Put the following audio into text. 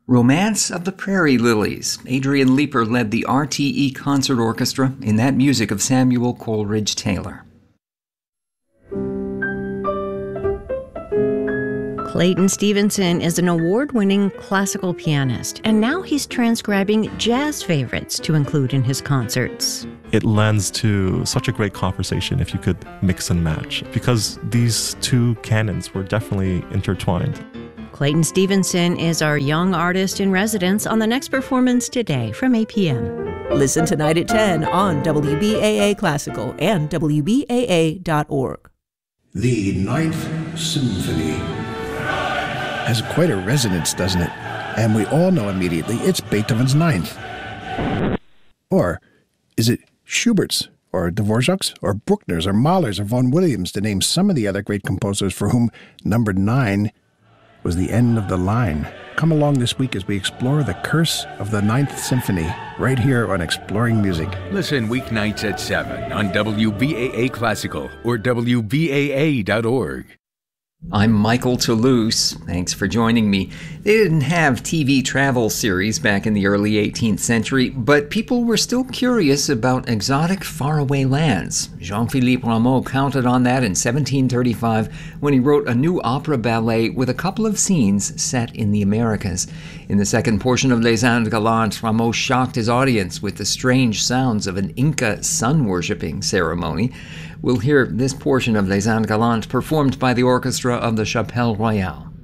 Romance of the Prairie Lilies. Adrian Leeper led the RTE Concert Orchestra in that music of Samuel Coleridge Taylor. Clayton Stevenson is an award-winning classical pianist, and now he's transcribing jazz favorites to include in his concerts. It lends to such a great conversation if you could mix and match, because these two canons were definitely intertwined. Clayton Stevenson is our young artist in residence on the next performance today from APM. Listen tonight at 10 on WBAA Classical and WBAA.org. The Ninth Symphony has quite a resonance, doesn't it? And we all know immediately it's Beethoven's Ninth. Or is it Schubert's, or Dvorak's, or Bruckner's, or Mahler's, or Vaughan Williams, to name some of the other great composers for whom number 9 was the end of the line? Come along this week as we explore the curse of the Ninth Symphony, right here on Exploring Music. Listen weeknights at 7 on WBAA Classical or WBAA.org. I'm Michael Toulouse. Thanks for joining me. They didn't have TV travel series back in the early 18th century, but people were still curious about exotic faraway lands. Jean-Philippe Rameau counted on that in 1735 when he wrote a new opera ballet with a couple of scenes set in the Americas. In the second portion of Les Indes Galantes, Rameau shocked his audience with the strange sounds of an Inca sun-worshipping ceremony. We'll hear this portion of Les Indes Galantes performed by the orchestra of the Chapelle Royale.